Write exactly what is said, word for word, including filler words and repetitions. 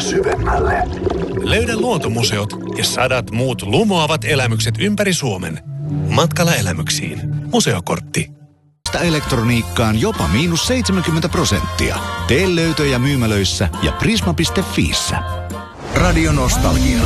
syvemmälle. Löydä luontomuseot ja sadat muut lumoavat elämykset ympäri Suomen. Matkalla elämyksiin. Museokortti. Elektroniikkaan jopa miinus seitsemänkymmentä prosenttia. Tee löytöjä myymälöissä ja prisma piste fiissä. Radio Nostalgia.